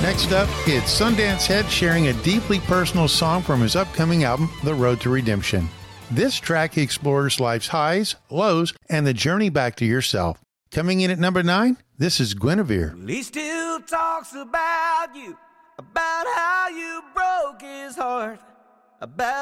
Next up, it's Sundance Head sharing a deeply personal song from his upcoming album, The Road to Redemption. This track explores life's highs, lows, and the journey back to yourself. Coming in at number 9, this is Guinevere. He still talks about you, about how you broke his heart, about